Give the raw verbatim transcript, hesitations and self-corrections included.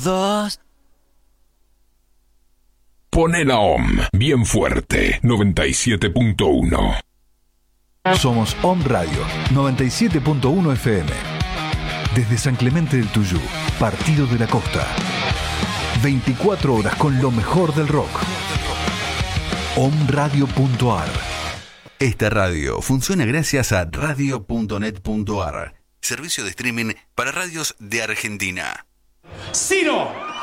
dos. Pone la O M bien fuerte, noventa y siete punto uno. Somos O M Radio, noventa y siete punto uno F M. Desde San Clemente del Tuyú, Partido de la Costa. veinticuatro horas con lo mejor del rock. omradio punto a r. Esta radio funciona gracias a radio punto net punto a r, servicio de streaming para radios de Argentina. ¡Ciro!